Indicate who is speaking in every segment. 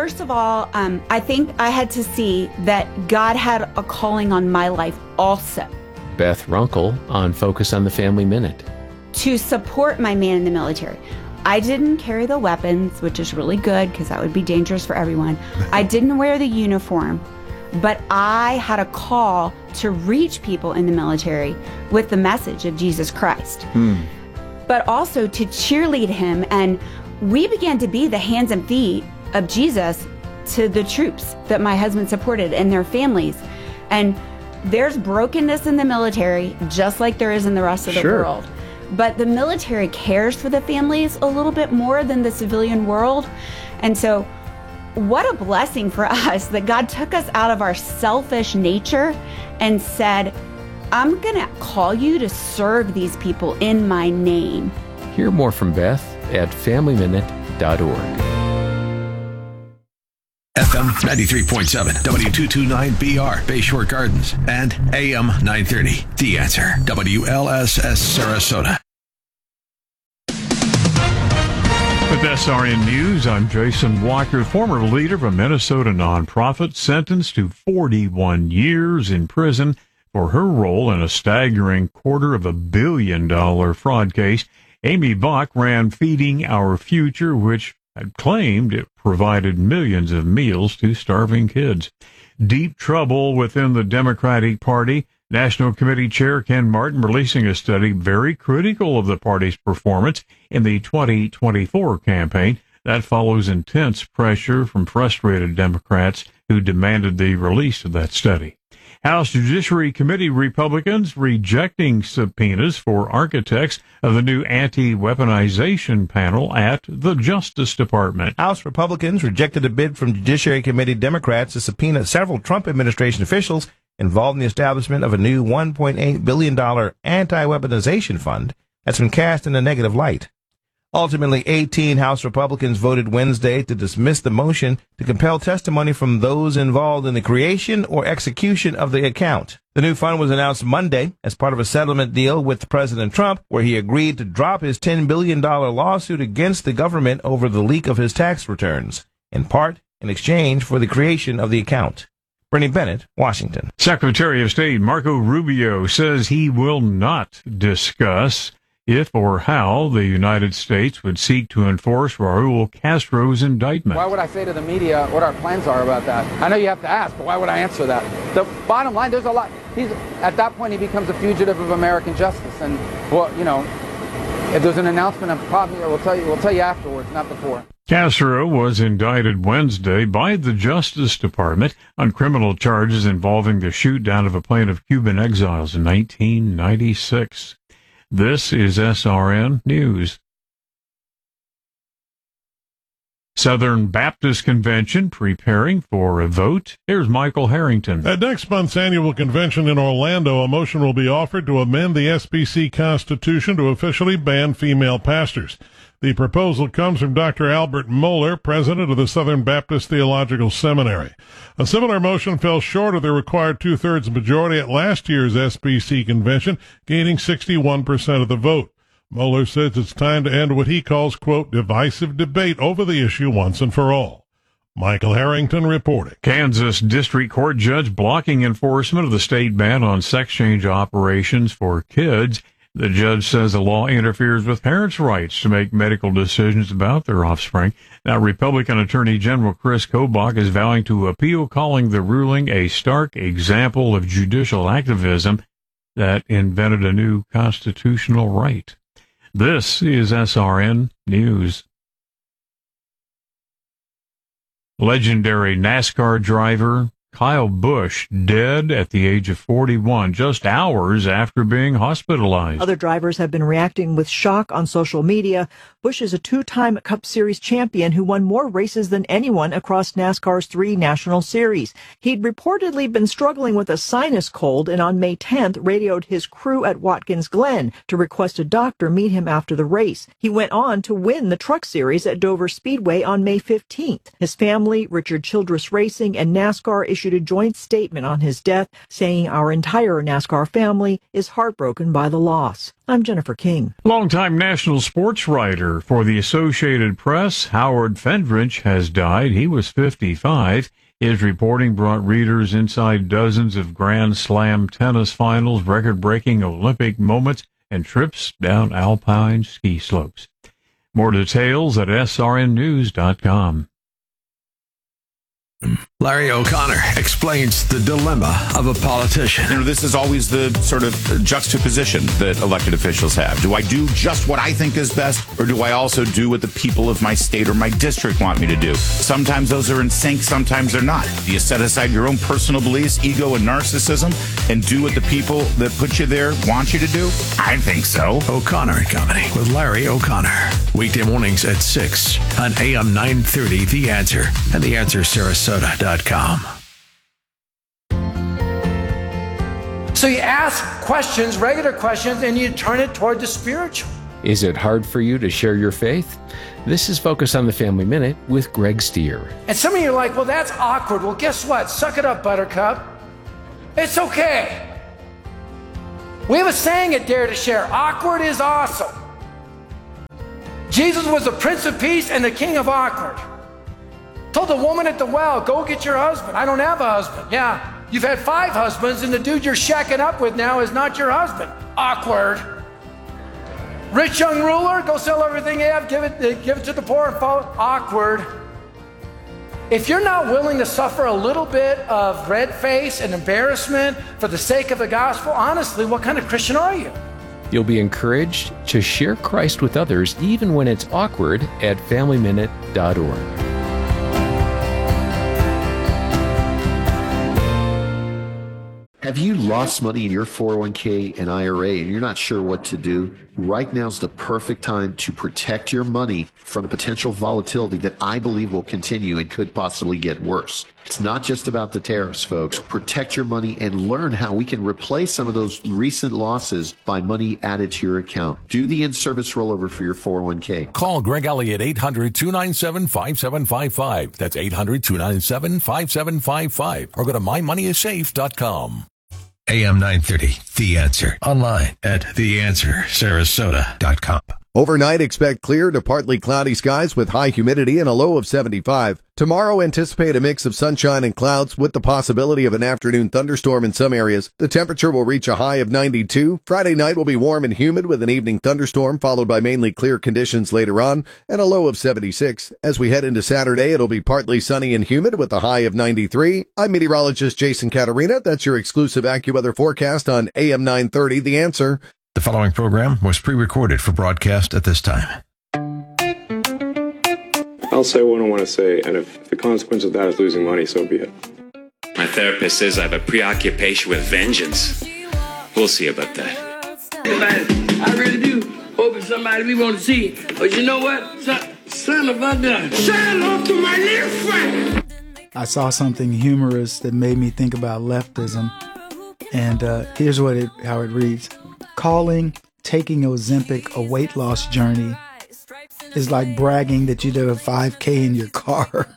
Speaker 1: first of all, I think I had to see that God had a calling on my life also.
Speaker 2: Beth Runkle on Focus on the Family Minute.
Speaker 1: To support my man in the military. I didn't carry the weapons, which is really good because that would be dangerous for everyone. I didn't wear the uniform, but I had a call to reach people in the military with the message of Jesus Christ. But also to cheerlead him. And we began to be the hands and feet of Jesus to the troops that my husband supported and their families. And there's brokenness in the military, just like there is in the rest of the world. But the military cares for the families a little bit more than the civilian world. And so what a blessing for us that God took us out of our selfish nature and said, I'm going to call you to serve these people in my name.
Speaker 2: Hear more from Beth at FamilyMinute.org.
Speaker 3: FM 93.7, W229BR, Bayshore Gardens, and AM 930. The Answer, WLSS Sarasota.
Speaker 4: With SRN News, I'm Jason Walker. Former leader of a Minnesota nonprofit sentenced to 41 years in prison for her role in a staggering $250 million fraud case. Amy Bach ran Feeding Our Future, which had claimed it provided millions of meals to starving kids. Deep trouble within the Democratic Party. National Committee Chair Ken Martin releasing a study very critical of the party's performance in the 2024 campaign. That follows intense pressure from frustrated Democrats who demanded the release of that study. House Judiciary Committee Republicans rejecting subpoenas for architects of the new anti-weaponization panel at the Justice Department.
Speaker 5: House Republicans rejected a bid from Judiciary Committee Democrats to subpoena several Trump administration officials involved in the establishment of a new $1.8 billion anti-weaponization fund that's been cast in a negative light. Ultimately, 18 House Republicans voted Wednesday to dismiss the motion to compel testimony from those involved in the creation or execution of the account. The new fund was announced Monday as part of a settlement deal with President Trump, where he agreed to drop his $10 billion lawsuit against the government over the leak of his tax returns, in part in exchange for the creation of the account. Bernie Bennett, Washington.
Speaker 4: Secretary of State Marco Rubio says he will not discuss if or how the United States would seek to enforce Raul Castro's indictment.
Speaker 6: Why would I say to the media what our plans are about that? I know you have to ask, but why would I answer that? The bottom line, there's a lot. At that point, he becomes a fugitive of American justice. And, well, you know, if there's an announcement, I'm probably, we'll tell you afterwards, not before.
Speaker 4: Castro was indicted Wednesday by the Justice Department on criminal charges involving the shoot-down of a plane of Cuban exiles in 1996. This is SRN News. Southern Baptist Convention preparing for a vote. Here's Michael Harrington.
Speaker 7: At next month's annual convention in Orlando, a motion will be offered to amend the SBC Constitution to officially ban female pastors. The proposal comes from Dr. Albert Mohler, president of the Southern Baptist Theological Seminary. A similar motion fell short of the required two-thirds majority at last year's SBC convention, gaining 61% of the vote. Mohler says it's time to end what he calls, quote, divisive debate over the issue once and for all. Michael Harrington reporting.
Speaker 4: Kansas District Court judge blocking enforcement of the state ban on sex change operations for kids. The judge says the law interferes with parents' rights to make medical decisions about their offspring. Now, Republican Attorney General Chris Kobach is vowing to appeal, calling the ruling a stark example of judicial activism that invented a new constitutional right. This is SRN News. Legendary NASCAR driver Kyle Busch dead at the age of 41, just hours after being hospitalized.
Speaker 8: Other drivers have been reacting with shock on social media. Busch is a two-time Cup Series champion who won more races than anyone across NASCAR's 3 national series. He'd reportedly been struggling with a sinus cold and on May 10th radioed his crew at Watkins Glen to request a doctor meet him after the race. He went on to win the Truck Series at Dover Speedway on May 15th. His family, Richard Childress Racing, and NASCAR is issued a joint statement on his death, saying our entire NASCAR family is heartbroken by the loss. I'm Jennifer King.
Speaker 4: Longtime national sports writer for the Associated Press, Howard Fendrich, has died. He was 55. His reporting brought readers inside dozens of Grand Slam tennis finals, record-breaking Olympic moments, and trips down alpine ski slopes. More details at srnnews.com.
Speaker 3: Larry O'Connor explains the dilemma of a politician.
Speaker 9: You know, this is always the sort of juxtaposition that elected officials have. Do I do just what I think is best, or do I also do what the people of my state or my district want me to do? Sometimes those are in sync, sometimes they're not. Do you set aside your own personal beliefs, ego, and narcissism, and do what the people that put you there want you to do? I think so.
Speaker 3: O'Connor and Company with Larry O'Connor. Weekday mornings at 6 on AM 930, The Answer, and TheAnswerSarasota.com.
Speaker 10: So you ask questions, regular questions, and you turn it toward the spiritual.
Speaker 2: Is it hard for you to share your faith? This is Focus on the Family Minute with Greg Stier.
Speaker 10: And some of you are like, well, that's awkward. Well, guess what? Suck it up, Buttercup. It's okay. We have a saying at Dare to Share, awkward is awesome. Jesus was the Prince of Peace and the King of Awkward. Told the woman at the well, go get your husband. I don't have a husband. Yeah, you've had 5 husbands, and the dude you're shacking up with now is not your husband. Awkward. Rich young ruler, go sell everything you have, give it to the poor and follow. Awkward. If you're not willing to suffer a little bit of red face and embarrassment for the sake of the gospel, honestly, what kind of Christian are you?
Speaker 2: You'll be encouraged to share Christ with others even when it's awkward at FamilyMinute.org.
Speaker 11: Have you lost money in your 401k and IRA and you're not sure what to do? Right now is the perfect time to protect your money from the potential volatility that I believe will continue and could possibly get worse. It's not just about the tariffs, folks. Protect your money and learn how we can replace some of those recent losses by money added to your account. Do the in-service rollover for your 401k.
Speaker 12: Call Greg Elliott 800-297-5755. That's 800-297-5755. Or go to mymoneyissafe.com.
Speaker 3: AM 930, The Answer. Online at TheAnswerSarasota.com.
Speaker 13: Overnight, expect clear to partly cloudy skies with high humidity and a low of 75. Tomorrow, anticipate a mix of sunshine and clouds with the possibility of an afternoon thunderstorm in some areas. The temperature will reach a high of 92. Friday night will be warm and humid with an evening thunderstorm followed by mainly clear conditions later on and a low of 76. As we head into Saturday, it'll be partly sunny and humid with a high of 93. I'm meteorologist Jason Caterina. That's your exclusive AccuWeather forecast on AM 930, The Answer.
Speaker 3: The following program was pre-recorded for broadcast at this time.
Speaker 14: I'll say what I want to say, and if the consequence of that is losing money, so be it.
Speaker 15: My therapist says I have a preoccupation with vengeance. We'll see about that.
Speaker 16: I really do hope it's somebody we want to see. But you know what? Son of a gun. Sign off to my little friend.
Speaker 17: I saw something humorous that made me think about leftism. And here's how it reads. Calling taking Ozempic a weight loss journey is like bragging that you did a 5K in your car.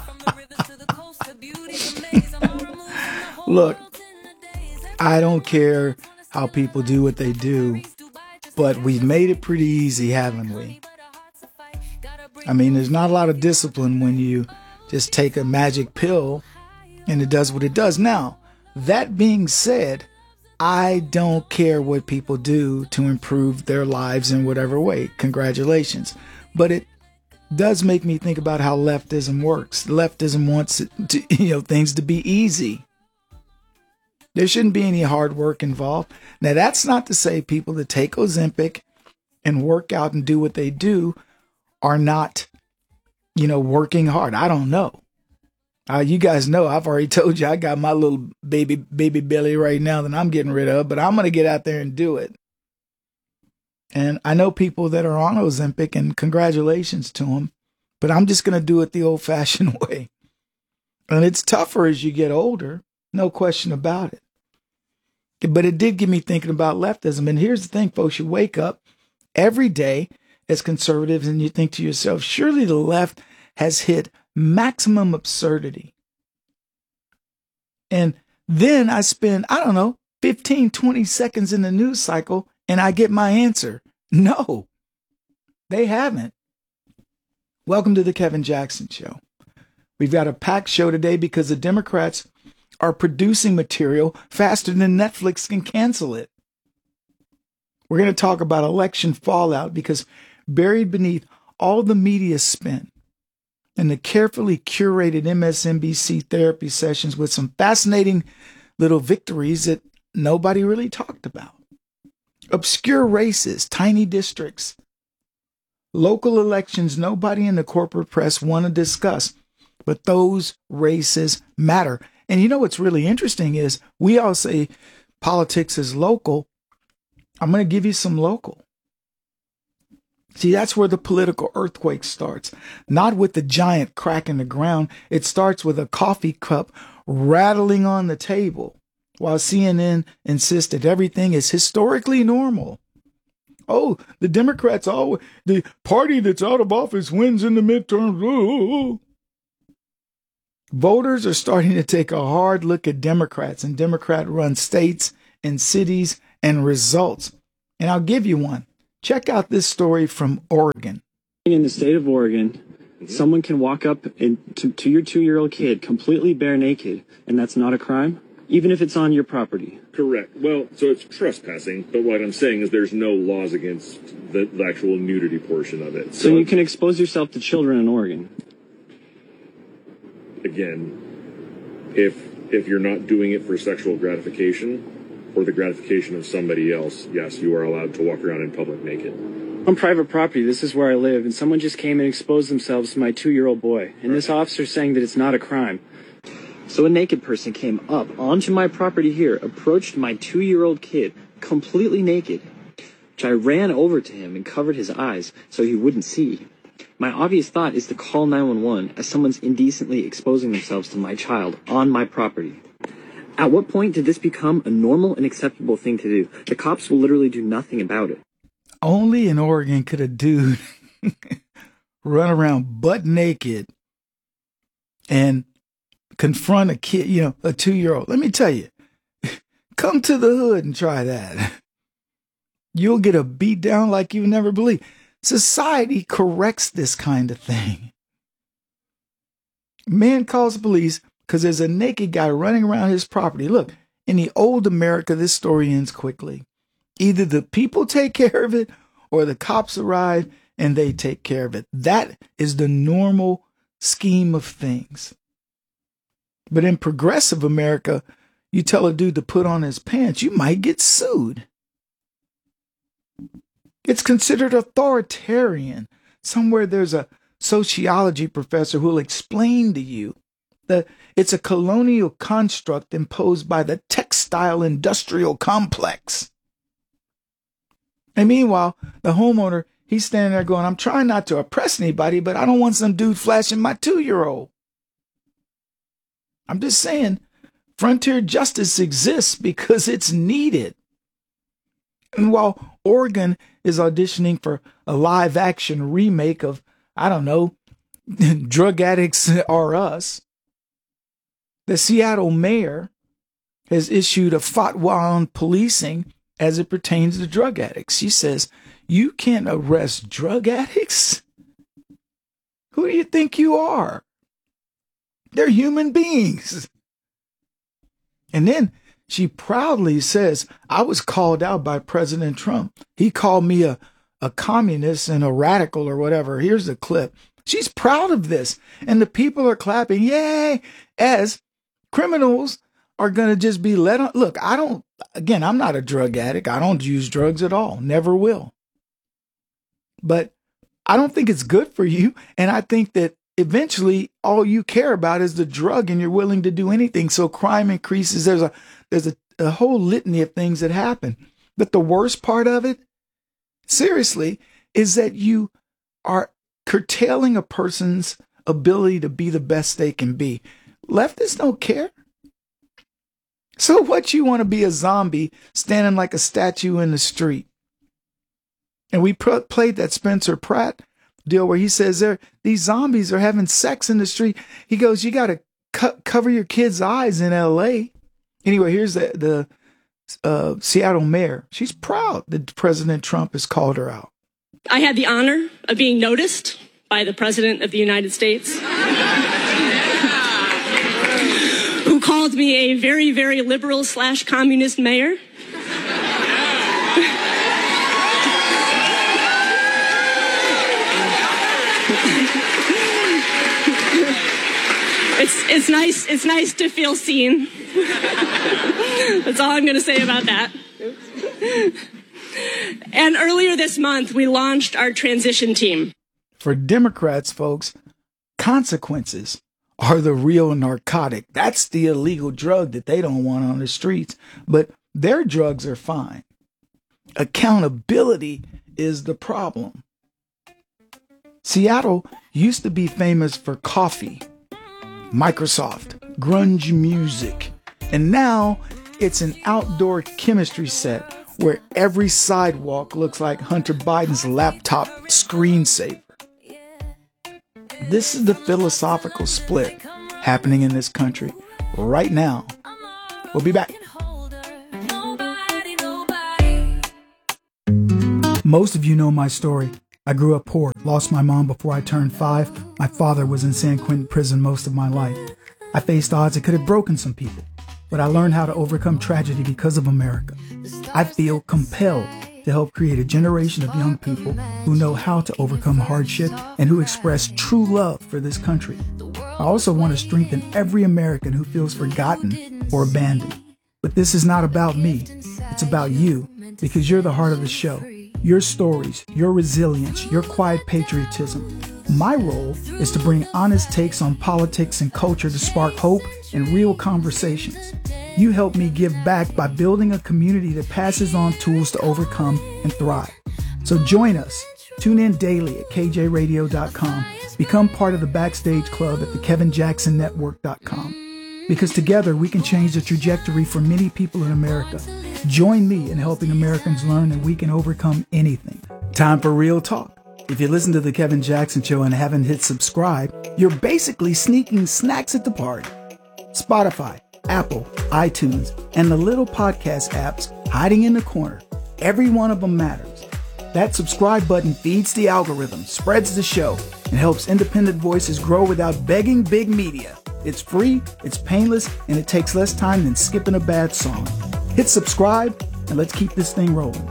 Speaker 17: Look, I don't care how people do what they do, but we've made it pretty easy, haven't we? I mean, there's not a lot of discipline when you just take a magic pill and it does what it does. Now, that being said, I don't care what people do to improve their lives in whatever way. Congratulations. But it does make me think about how leftism works. Leftism wants things to be easy. There shouldn't be any hard work involved. Now, that's not to say people that take Ozempic and work out and do what they do are not, working hard. I don't know. You guys know, I've already told you I got my little baby belly right now that I'm getting rid of, but I'm going to get out there and do it. And I know people that are on Ozempic, and congratulations to them, but I'm just going to do it the old-fashioned way. And it's tougher as you get older, no question about it. But it did get me thinking about leftism. And here's the thing, folks, you wake up every day as conservatives and you think to yourself, surely the left has hit maximum absurdity. And then I spend, 15, 20 seconds in the news cycle and I get my answer. No, they haven't. Welcome to the Kevin Jackson Show. We've got a packed show today because the Democrats are producing material faster than Netflix can cancel it. We're going to talk about election fallout because buried beneath all the media spin and the carefully curated MSNBC therapy sessions with some fascinating little victories that nobody really talked about. Obscure races, tiny districts, local elections nobody in the corporate press want to discuss, but those races matter. And you know what's really interesting is we all say politics is local. I'm going to give you some local. See, that's where the political earthquake starts. Not with the giant crack in the ground. It starts with a coffee cup rattling on the table while CNN insists that everything is historically normal. Oh, the Democrats, the party that's out of office wins in the midterms. Ooh. Voters are starting to take a hard look at Democrats and Democrat-run states and cities and results. And I'll give you one. Check out this story from Oregon.
Speaker 18: In the state of Oregon, someone can walk up to your 2-year-old kid completely bare naked, and that's not a crime, even if it's on your property.
Speaker 19: Correct. Well, so it's trespassing, but what I'm saying is there's no laws against the actual nudity portion of it.
Speaker 18: So you can expose yourself to children in Oregon.
Speaker 19: Again, if you're not doing it for sexual gratification or the gratification of somebody else, yes, you are allowed to walk around in public naked.
Speaker 18: On private property, this is where I live, and someone just came and exposed themselves to my 2-year-old boy, and this officer's saying that it's not a crime. So a naked person came up onto my property here, approached my 2-year-old kid, completely naked, which I ran over to him and covered his eyes so he wouldn't see. My obvious thought is to call 911 as someone's indecently exposing themselves to my child on my property. At what point did this become a normal and acceptable thing to do? The cops will literally do nothing about it.
Speaker 17: Only in Oregon could a dude run around butt naked and confront a kid, a 2-year-old. Let me tell you, come to the hood and try that. You'll get a beat down like you never believe. Society corrects this kind of thing. Man calls the police because there's a naked guy running around his property. Look, in the old America, this story ends quickly. Either the people take care of it or the cops arrive and they take care of it. That is the normal scheme of things. But in progressive America, you tell a dude to put on his pants, you might get sued. It's considered authoritarian. Somewhere there's a sociology professor who will explain to you that it's a colonial construct imposed by the textile industrial complex. And meanwhile, the homeowner, he's standing there going, I'm trying not to oppress anybody, but I don't want some dude flashing my 2-year-old. I'm just saying, frontier justice exists because it's needed. And while Oregon is auditioning for a live action remake of, Drug Addicts Are Us, the Seattle mayor has issued a fatwa on policing as it pertains to drug addicts. She says, you can't arrest drug addicts? Who do you think you are? They're human beings. And then she proudly says, I was called out by President Trump. He called me a communist and a radical or whatever. Here's the clip. She's proud of this. And the people are clapping, yay, as criminals are going to just be let on. Look, I'm not a drug addict. I don't use drugs at all. Never will. But I don't think it's good for you. And I think that eventually all you care about is the drug and you're willing to do anything. So crime increases. There's a whole litany of things that happen. But the worst part of it, seriously, is that you are curtailing a person's ability to be the best they can be. Leftists don't care. So what, you want to be a zombie standing like a statue in the street? And we played that Spencer Pratt deal where he says these zombies are having sex in the street. He goes, you got to cover your kids' eyes in L.A. Anyway, here's the Seattle mayor. She's proud that President Trump has called her out.
Speaker 20: I had the honor of being noticed by the President of the United States, who called me a very, very liberal / communist mayor. It's nice to feel seen. That's all I'm going to say about that. And earlier this month, we launched our transition team.
Speaker 17: For Democrats, folks, consequences are the real narcotic. That's the illegal drug that they don't want on the streets. But their drugs are fine. Accountability is the problem. Seattle used to be famous for coffee, Microsoft, grunge music, and now it's an outdoor chemistry set where every sidewalk looks like Hunter Biden's laptop screensaver. This is the philosophical split happening in this country right now. We'll be back. Most of you know my story. I grew up poor, lost my mom before I turned 5. My father was in San Quentin prison most of my life. I faced odds that could have broken some people, but I learned how to overcome tragedy because of America. I feel compelled to help create a generation of young people who know how to overcome hardship and who express true love for this country. I also want to strengthen every American who feels forgotten or abandoned. But this is not about me. It's about you, because you're the heart of the show. Your stories, your resilience, your quiet patriotism. My role is to bring honest takes on politics and culture to spark hope and real conversations. You help me give back by building a community that passes on tools to overcome and thrive. So join us. Tune in daily at kjradio.com. Become part of the Backstage Club at the KevinJacksonNetwork.com. Because together we can change the trajectory for many people in America. Join me in helping Americans learn that we can overcome anything. Time for real talk. If you listen to The Kevin Jackson Show and haven't hit subscribe, you're basically sneaking snacks at the party. Spotify, Apple, iTunes, and the little podcast apps hiding in the corner. Every one of them matters. That subscribe button feeds the algorithm, spreads the show, and helps independent voices grow without begging big media. It's free, it's painless, and it takes less time than skipping a bad song. Hit subscribe, and let's keep this thing rolling.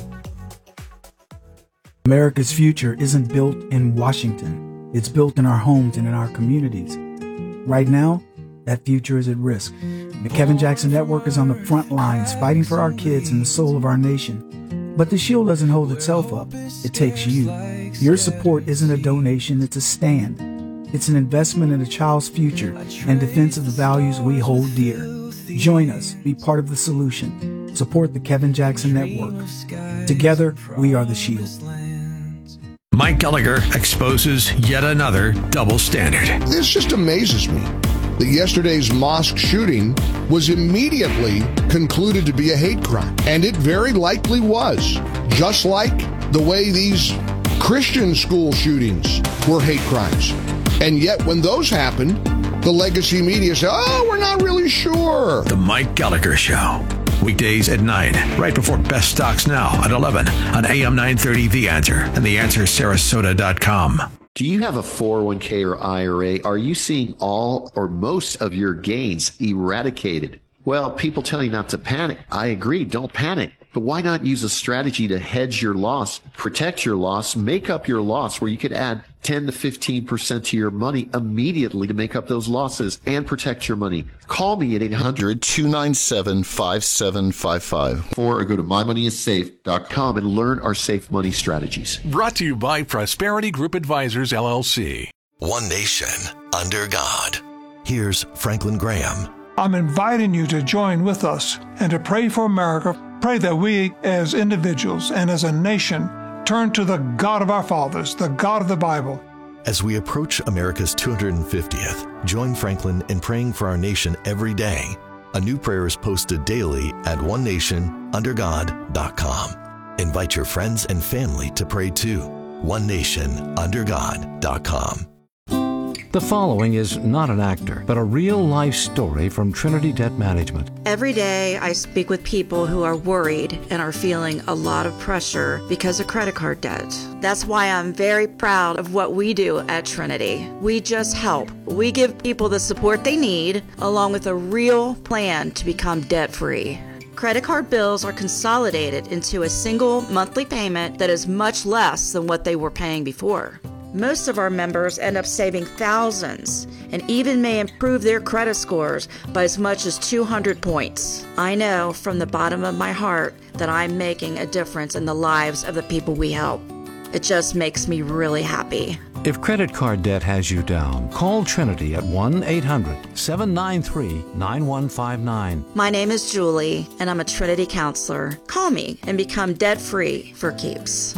Speaker 17: America's future isn't built in Washington. It's built in our homes and in our communities. Right now, that future is at risk. The Kevin Jackson Network is on the front lines fighting for our kids and the soul of our nation. But the shield doesn't hold itself up. It takes you. Your support isn't a donation, it's a stand. It's an investment in a child's future and defense of the values we hold dear. Join us. Be part of the solution. Support the Kevin Jackson Network. Together, we are the shield.
Speaker 3: Mike Gallagher exposes yet another double standard.
Speaker 21: This just amazes me that yesterday's mosque shooting was immediately concluded to be a hate crime. And it very likely was. Just like the way these Christian school shootings were hate crimes. And yet when those happen, the legacy media say, oh, we're not really sure.
Speaker 3: The Mike Gallagher Show. Weekdays at 9, right before Best Stocks Now at 11 on AM 930 The Answer and TheAnswerSarasota.com.
Speaker 11: Do you have a 401k or IRA? Are you seeing all or most of your gains eradicated? Well, people tell you not to panic. I agree, don't panic. But why not use a strategy to hedge your loss, protect your loss, make up your loss, where you could add 10 to 15% to your money immediately to make up those losses and protect your money? Call me at 800-297-5755 or go to mymoneyissafe.com and learn our safe money strategies.
Speaker 12: Brought to you by Prosperity Group Advisors, LLC. One nation under God. Here's Franklin Graham.
Speaker 22: I'm inviting you to join with us and to pray for America. Pray that we as individuals and as a nation turn to the God of our fathers, the God of the Bible.
Speaker 12: As we approach America's 250th, join Franklin in praying for our nation every day. A new prayer is posted daily at onenationundergod.com. Invite your friends and family to pray too. onenationundergod.com.
Speaker 1: The following is not an actor, but a real-life story from Trinity Debt Management.
Speaker 5: Every day I speak with people who are worried and are feeling a lot of pressure because of credit card debt. That's why I'm very proud of what we do at Trinity. We just help. We give people the support they need, along with a real plan to become debt-free. Credit card bills are consolidated into a single monthly payment that is much less than what they were paying before. Most of our members end up saving thousands and even may improve their credit scores by as much as 200 points. I know from the bottom of my heart that I'm making a difference in the lives of the people we help. It just makes me really happy.
Speaker 1: If credit card debt has you down, call Trinity at 1-800-793-9159.
Speaker 5: My name is Julie, and I'm a Trinity counselor. Call me and become debt-free for keeps.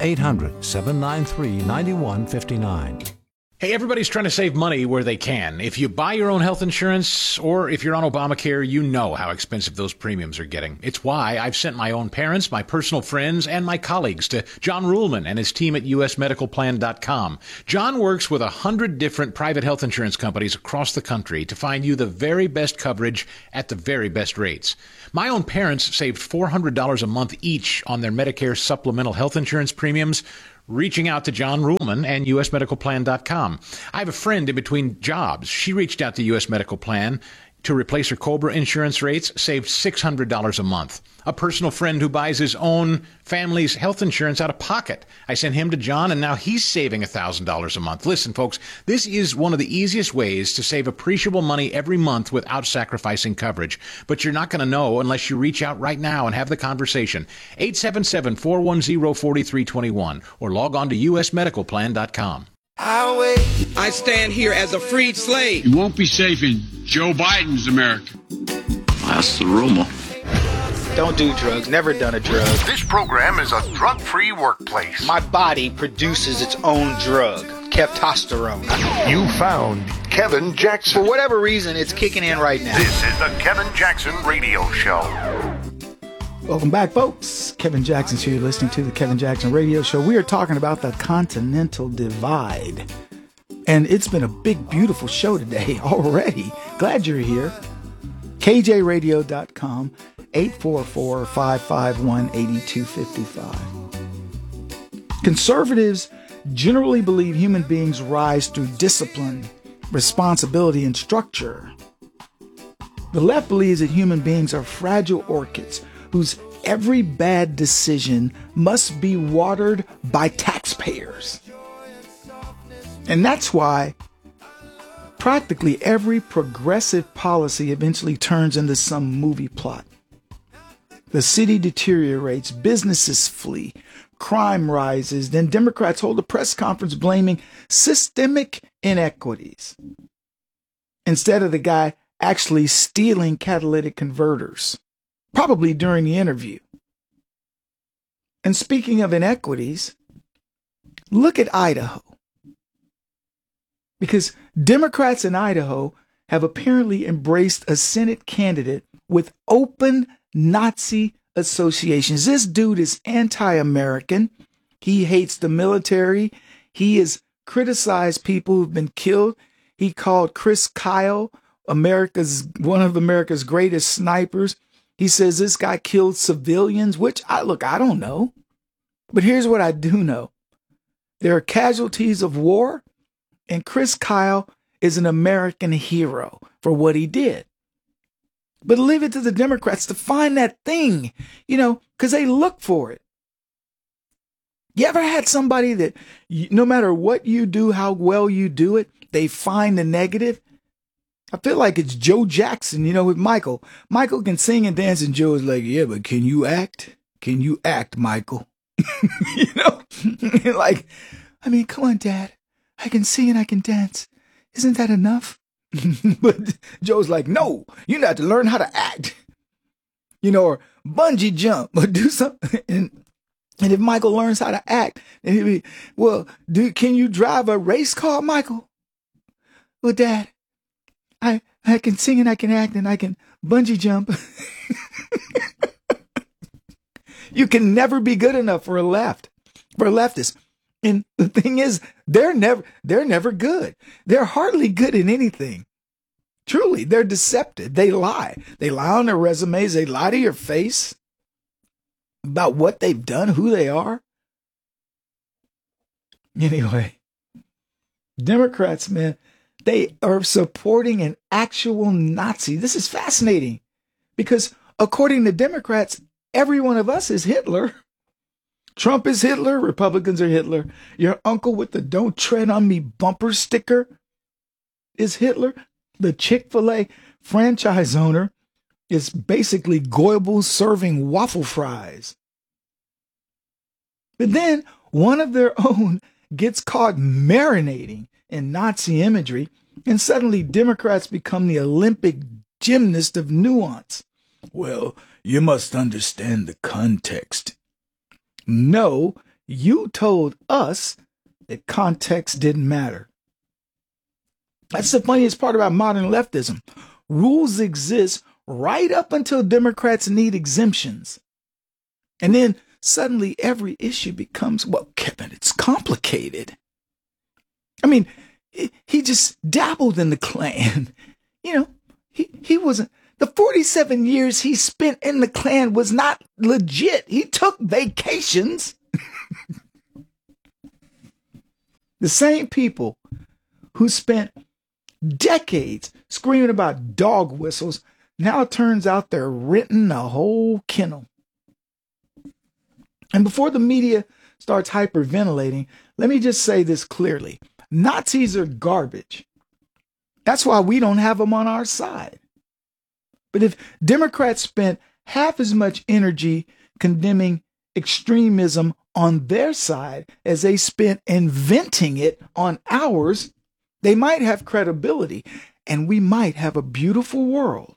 Speaker 1: 1-800-793-9159.
Speaker 23: Hey, everybody's trying to save money where they can. If you buy your own health insurance or if you're on Obamacare, you know how expensive those premiums are getting. It's why I've sent my own parents, my personal friends, and my colleagues to John Ruhlman and his team at usmedicalplan.com. John works with 100 different private health insurance companies across the country to find you the very best coverage at the very best rates. My own parents saved $400 a month each on their Medicare supplemental health insurance premiums, reaching out to John Ruhlman and usmedicalplan.com. I have a friend in between jobs. She reached out to US Medical Plan to replace her COBRA insurance rates, saved $600 a month. A personal friend who buys his own family's health insurance out of pocket. I sent him to John, and now he's saving $1,000 a month. Listen, folks, this is one of the easiest ways to save appreciable money every month without sacrificing coverage. But you're not going to know unless you reach out right now and have the conversation. 877-410-4321 or log on to usmedicalplan.com.
Speaker 24: I stand here as a freed slave.
Speaker 25: You won't be safe in Joe Biden's America.
Speaker 24: That's the rumor. Don't do drugs. Never done a drug.
Speaker 26: This program is a drug-free workplace.
Speaker 24: My body produces its own drug, testosterone.
Speaker 26: You found Kevin Jackson.
Speaker 24: For whatever reason, it's kicking in right now.
Speaker 26: This is the Kevin Jackson Radio Show.
Speaker 17: Welcome back, folks. Kevin Jackson's here, listening to the Kevin Jackson Radio Show. We are talking about the Continental Divide. And it's been a big, beautiful show today already. Glad you're here. KJRadio.com, 844-551-8255. Conservatives generally believe human beings rise through discipline, responsibility, and structure. The left believes that human beings are fragile orchids whose every bad decision must be watered by taxpayers. And that's why practically every progressive policy eventually turns into some movie plot. The city deteriorates, businesses flee, crime rises, then Democrats hold a press conference blaming systemic inequities instead of the guy actually stealing catalytic converters. Probably during the interview. And speaking of inequities, look at Idaho. Because Democrats in Idaho have apparently embraced a Senate candidate with open Nazi associations. This dude is anti-American. He hates the military. He has criticized people who've been killed. He called Chris Kyle one of America's greatest snipers. He says this guy killed civilians, which I don't know. But here's what I do know. There are casualties of war, and Chris Kyle is an American hero for what he did. But leave it to the Democrats to find that thing, because they look for it. You ever had somebody that no matter what you do, how well you do it, they find the negative? I feel like it's Joe Jackson, with Michael. Michael can sing and dance, and Joe is like, yeah, but can you act? Can you act, Michael? Come on, Dad. I can sing and I can dance. Isn't that enough? But Joe's like, no, you got to learn how to act. Or bungee jump or do something. And if Michael learns how to act, then he'll be, well, can you drive a race car, Michael? Well, Dad, I can sing and I can act and I can bungee jump. You can never be good enough for a leftist. And the thing is, they're never good. They're hardly good in anything. Truly, they're deceptive. They lie. They lie on their resumes. They lie to your face about what they've done, who they are. Anyway, Democrats, man, they are supporting an actual Nazi. This is fascinating because according to Democrats, every one of us is Hitler. Trump is Hitler. Republicans are Hitler. Your uncle with the "Don't Tread on Me" bumper sticker is Hitler. The Chick-fil-A franchise owner is basically Goebbels serving waffle fries. But then one of their own gets caught marinating in Nazi imagery, and suddenly Democrats become the Olympic gymnast of nuance. Well, you must understand the context. No, you told us that context didn't matter. That's the funniest part about modern leftism. Rules exist right up until Democrats need exemptions. And then suddenly every issue becomes, well, Kevin, it's complicated. I mean, he just dabbled in the Klan. You know, he wasn't, the 47 years he spent in the Klan was not legit. He took vacations. The same people who spent decades screaming about dog whistles, now it turns out they're renting a whole kennel. And before the media starts hyperventilating, let me just say this clearly. Nazis are garbage. That's why we don't have them on our side. But if Democrats spent half as much energy condemning extremism on their side as they spent inventing it on ours, they might have credibility, and we might have a beautiful world.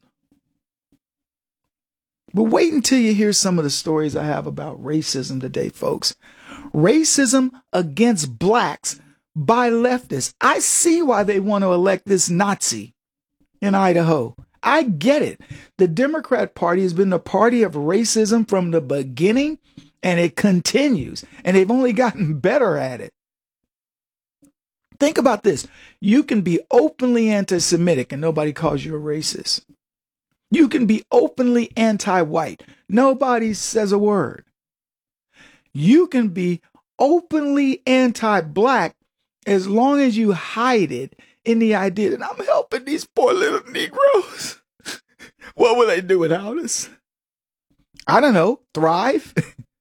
Speaker 17: But wait until you hear some of the stories I have about racism today, folks. Racism against blacks by leftists. I see why they want to elect this Nazi in Idaho. I get it. The Democrat Party has been the party of racism from the beginning, and it continues, and they've only gotten better at it. Think about this. You can be openly anti-Semitic and nobody calls you a racist. You can be openly anti-white. Nobody says a word. You can be openly anti-black as long as you hide it in the idea that I'm helping these poor little Negroes. What will they do without us? I don't know. Thrive?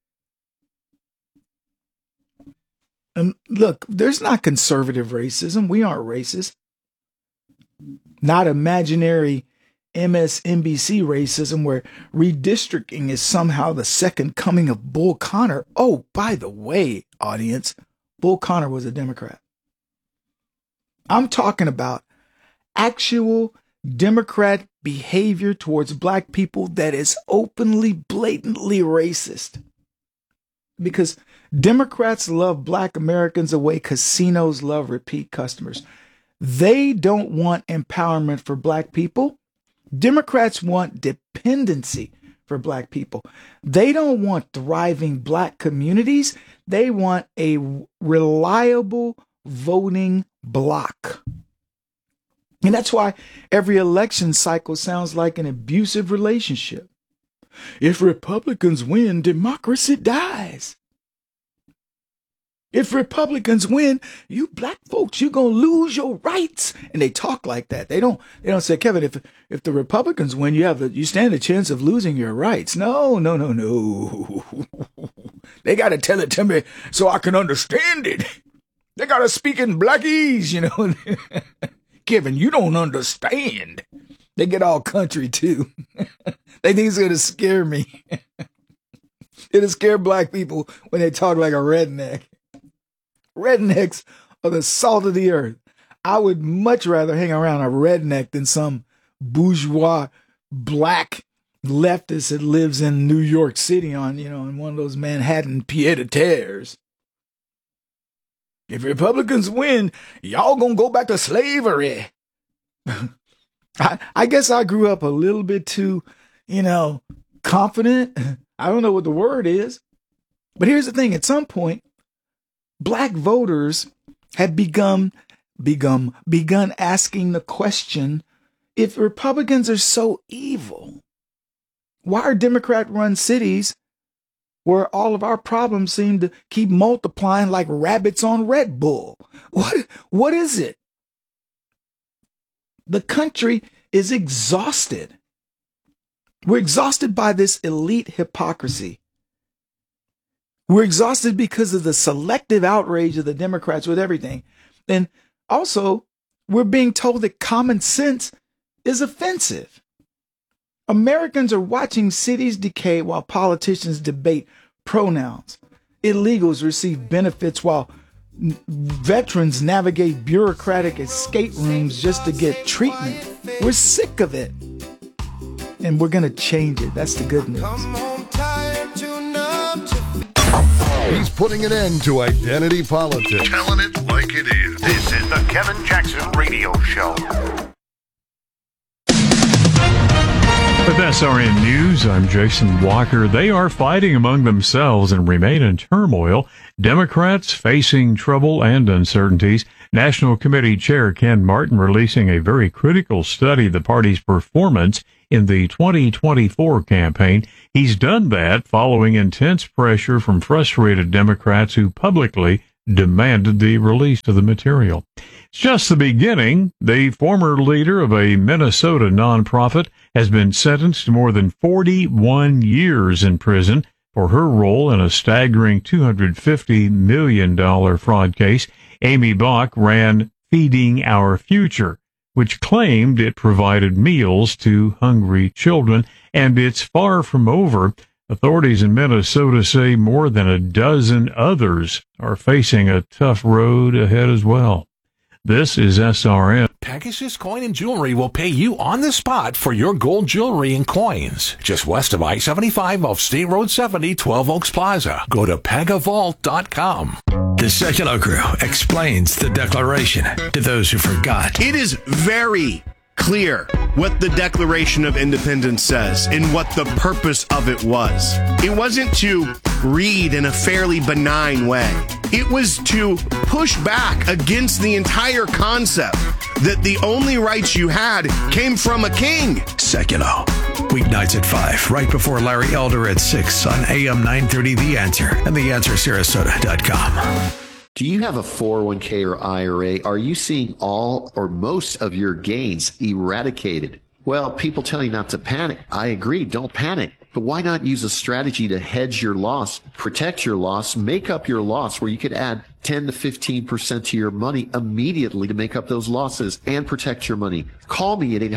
Speaker 17: And look, there's not conservative racism. We aren't racist. Not imaginary MSNBC racism where redistricting is somehow the second coming of Bull Connor. Oh, by the way, audience, Bull Connor was a Democrat. I'm talking about actual Democrat behavior towards black people that is openly, blatantly racist. Because Democrats love black Americans the way casinos love repeat customers. They don't want empowerment for black people. Democrats want dependency for black people. They don't want thriving black communities. They want a reliable voting bloc. And that's why every election cycle sounds like an abusive relationship. If Republicans win, democracy dies. If Republicans win, you black folks, you're going to lose your rights. And they talk like that. They don't say, Kevin, if the Republicans win, you stand a chance of losing your rights. No. They got to tell it to me so I can understand it. They got to speak in blackese, you know. Kevin, you don't understand. They get all country too. They think it's going to scare me. It'll scare black people when they talk like a redneck. Rednecks are the salt of the earth. I would much rather hang around a redneck than some bourgeois black leftist that lives in New York City in one of those Manhattan pied-a-terres. If Republicans win, y'all gonna go back to slavery. I guess I grew up a little bit too, confident. I don't know what the word is. But here's the thing. At some point, black voters have begun asking the question, if Republicans are so evil, why are Democrat-run cities where all of our problems seem to keep multiplying like rabbits on Red Bull? What is it? The country is exhausted. We're exhausted by this elite hypocrisy. We're exhausted because of the selective outrage of the Democrats with everything. And also, we're being told that common sense is offensive. Americans are watching cities decay while politicians debate pronouns. Illegals receive benefits while veterans navigate bureaucratic escape rooms just to get treatment. We're sick of it. And we're going to change it. That's the good news.
Speaker 21: He's putting an end to identity politics.
Speaker 26: Telling it like it is. This is the Kevin Jackson Radio Show.
Speaker 4: With SRN News, I'm Jason Walker. They are fighting among themselves and remain in turmoil. Democrats facing trouble and uncertainties. National Committee Chair Ken Martin releasing a very critical study of the party's performance in the 2024 campaign. He's done that following intense pressure from frustrated Democrats who publicly demanded the release of the material. It's just the beginning. The former leader of a Minnesota nonprofit has been sentenced to more than 41 years in prison for her role in a staggering $250 million fraud case. Amy Bach ran Feeding Our Future, which claimed it provided meals to hungry children, and it's far from over. Authorities in Minnesota say more than a dozen others are facing a tough road ahead as well. This is SRN.
Speaker 6: Pegasus Coin and Jewelry will pay you on the spot for your gold jewelry and coins. Just west of I-75 off State Road 70, 12 Oaks Plaza. Go to pegavault.com.
Speaker 3: The Secular Crew explains the Declaration to those who forgot.
Speaker 7: It is very clear what the Declaration of Independence says and what the purpose of it was. It wasn't to read in a fairly benign way. It was to push back against the entire concept that the only rights you had came from a king.
Speaker 3: Secular. Weeknights at 5, right before Larry Elder at 6 on AM 930 The Answer and TheAnswerSarasota.com.
Speaker 11: Do you have a 401k or IRA? Are you seeing all or most of your gains eradicated? Well, people tell you not to panic. I agree, don't panic. But why not use a strategy to hedge your loss, protect your loss, make up your loss, where you could add 10 to 15% to your money immediately to make up those losses and protect your money? Call me at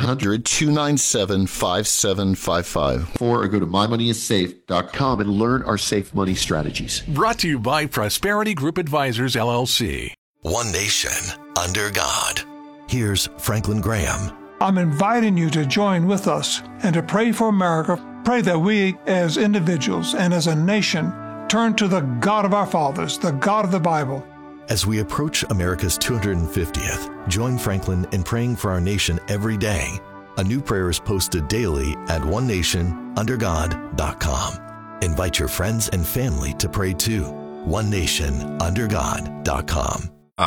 Speaker 11: 800-297-5755 or go to mymoneyissafe.com and learn our safe money strategies.
Speaker 6: Brought to you by Prosperity Group Advisors, LLC.
Speaker 12: One nation under God. Here's Franklin Graham.
Speaker 22: I'm inviting you to join with us and to pray for America. Pray that we as individuals and as a nation turn to the God of our fathers, the God of the Bible.
Speaker 12: As we approach America's 250th, join Franklin in praying for our nation every day. A new prayer is posted daily at onenationundergod.com. Invite your friends and family to pray too. onenationundergod.com.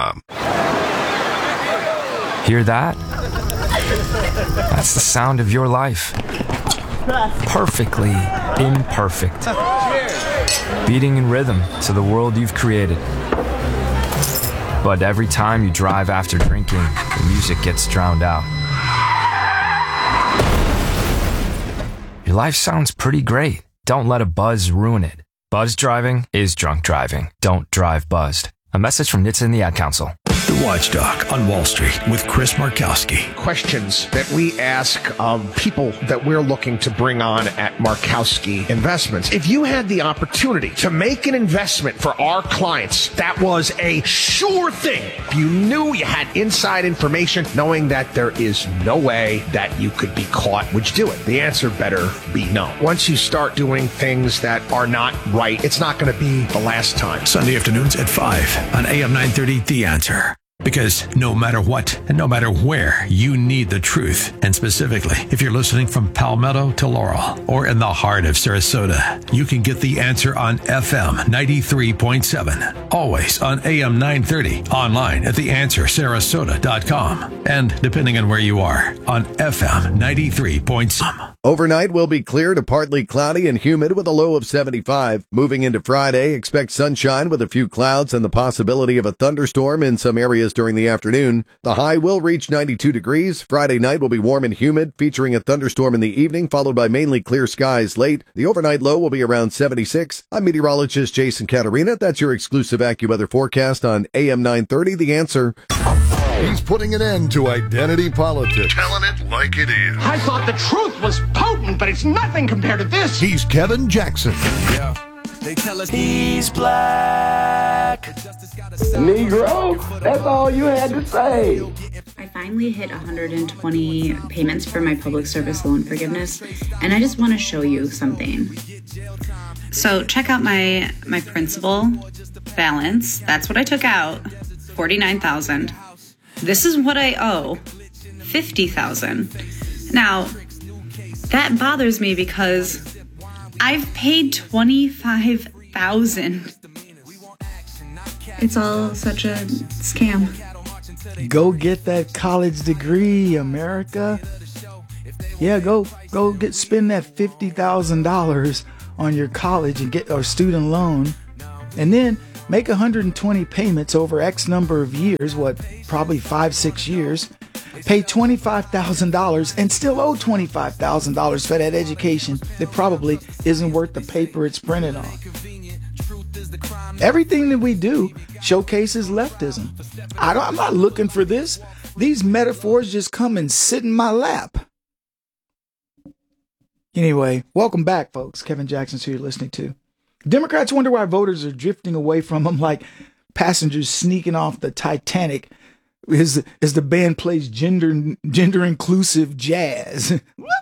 Speaker 8: Hear that? That's the sound of your life. Perfectly imperfect. Beating in rhythm to the world you've created. But every time you drive after drinking, the music gets drowned out. Your life sounds pretty great. Don't let a buzz ruin it. Buzz driving is drunk driving. Don't drive buzzed. A message from NHTSA and the Ad Council.
Speaker 3: The Watchdog on Wall Street with Chris Markowski.
Speaker 9: Questions that we ask of people that we're looking to bring on at Markowski Investments. If you had the opportunity to make an investment for our clients, that was a sure thing. If you knew you had inside information, knowing that there is no way that you could be caught, would you do it? The answer better be no. Once you start doing things that are not right, it's not going to be the last time.
Speaker 3: Sunday afternoons at 5 on AM 930 The Answer. Because no matter what and no matter where, you need the truth. And specifically, if you're listening from Palmetto to Laurel or in the heart of Sarasota, you can get The Answer on FM 93.7. Always on AM 930. Online at theanswersarasota.com. And depending on where you are, on FM 93.7.
Speaker 2: Overnight will be clear to partly cloudy and humid with a low of 75. Moving into Friday, expect sunshine with a few clouds and the possibility of a thunderstorm in some areas during the afternoon. The high will reach 92 degrees. Friday night will be warm and humid, featuring a thunderstorm in the evening, followed by mainly clear skies late. The overnight low will be around 76. I'm meteorologist Jason Caterina. That's your exclusive AccuWeather forecast on AM 930, The Answer.
Speaker 21: He's putting an end to identity politics.
Speaker 26: Telling it like it is.
Speaker 9: I thought the truth was potent, but it's nothing compared to this.
Speaker 21: He's Kevin Jackson.
Speaker 10: Yeah. They tell us he's black.
Speaker 13: Negro, that's all you had to say.
Speaker 14: I finally hit 120 payments for my public service loan forgiveness, and I just want to show you something. So check out my principal balance. That's what I took out, $49,000. This is what I owe, $50,000. Now, that bothers me because I've paid $25,000. It's all such a scam.
Speaker 17: Go get that college degree, America. Yeah, go spend that $50,000 on your college and get our student loan, and then make 120 payments over X number of years, probably 5-6 years, pay $25,000 and still owe $25,000 for that education that probably isn't worth the paper it's printed on. Everything that we do showcases leftism. I'm not looking for this. These metaphors just come and sit in my lap. Anyway, welcome back, folks. Kevin Jackson's who you're listening to. Democrats wonder why voters are drifting away from them like passengers sneaking off the Titanic as the band plays gender inclusive jazz.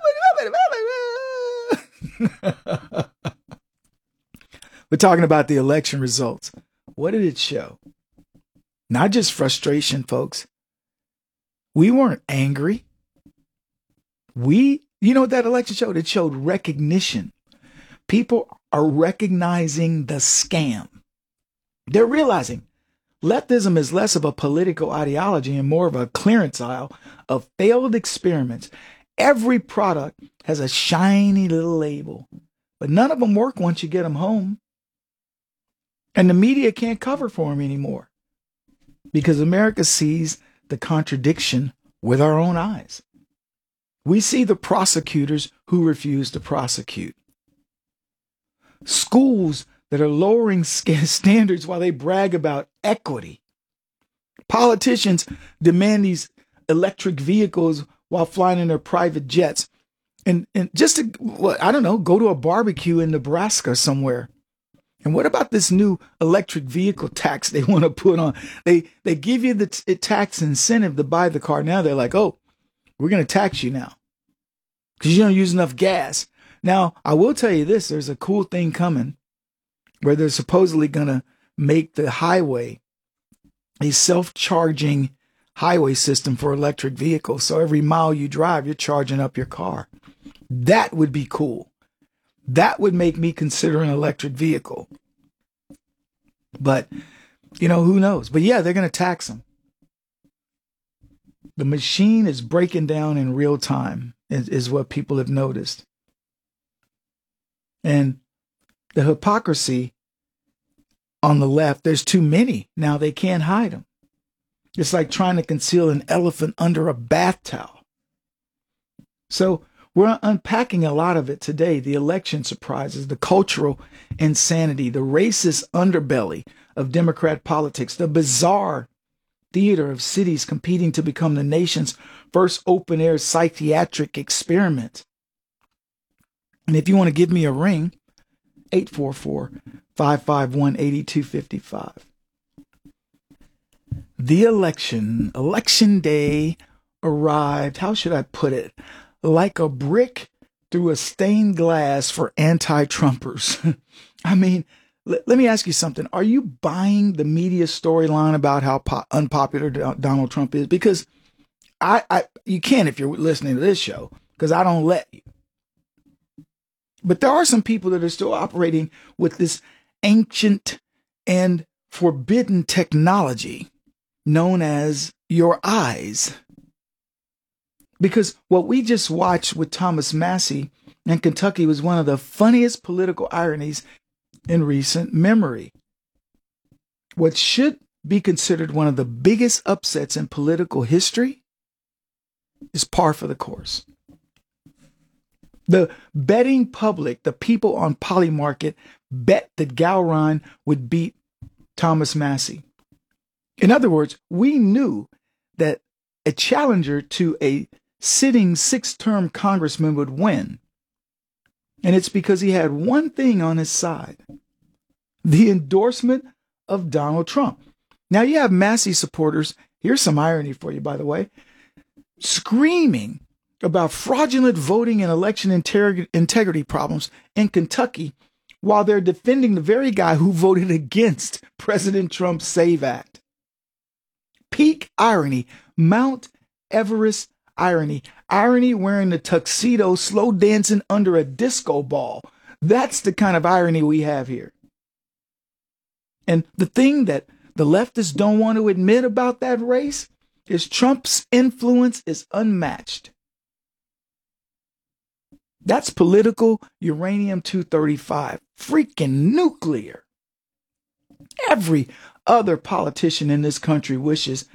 Speaker 17: We're talking about the election results. What did it show? Not just frustration, folks. We weren't angry. You know what that election showed? It showed recognition. People are recognizing the scam. They're realizing leftism is less of a political ideology and more of a clearance aisle of failed experiments. Every product has a shiny little label, but none of them work once you get them home. And the media can't cover for them anymore because America sees the contradiction with our own eyes. We see the prosecutors who refuse to prosecute. Schools that are lowering standards while they brag about equity. Politicians demand electric vehicles while flying in their private jets. And just to, go to a barbecue in Nebraska somewhere. And what about this new electric vehicle tax they want to put on? They give you the tax incentive to buy the car. Now they're like, oh, we're going to tax you now because you don't use enough gas. Now, I will tell you this. There's a cool thing coming where they're supposedly going to make the highway a self-charging highway system for electric vehicles. So every mile you drive, you're charging up your car. That would be cool. That would make me consider an electric vehicle. But, who knows? But yeah, they're going to tax them. The machine is breaking down in real time, is what people have noticed. And the hypocrisy on the left, there's too many. Now they can't hide them. It's like trying to conceal an elephant under a bath towel. So we're unpacking a lot of it today. The election surprises, the cultural insanity, the racist underbelly of Democrat politics, the bizarre theater of cities competing to become the nation's first open-air psychiatric experiment. And if you want to give me a ring, 844-551-8255. The election day arrived, how should I put it? Like a brick through a stained glass for anti-Trumpers. I mean, let me ask you something. Are you buying the media storyline about how unpopular Donald Trump is? Because you can if you're listening to this show, because I don't let you. But there are some people that are still operating with this ancient and forbidden technology known as your eyes. Because what we just watched with Thomas Massie in Kentucky was one of the funniest political ironies in recent memory. What should be considered one of the biggest upsets in political history is par for the course. The betting public, the people on Polymarket, bet that Gowron would beat Thomas Massie. In other words, we knew that a challenger to a sitting 6-term congressman would win. And it's because he had one thing on his side: the endorsement of Donald Trump. Now you have Massie supporters, here's some irony for you, by the way, screaming about fraudulent voting and election integrity problems in Kentucky while they're defending the very guy who voted against President Trump's SAVE Act. Peak irony, Mount Everest irony, irony wearing the tuxedo, slow dancing under a disco ball. That's the kind of irony we have here. And the thing that the leftists don't want to admit about that race is Trump's influence is unmatched. That's political uranium-235, freaking nuclear. Every other politician in this country wishes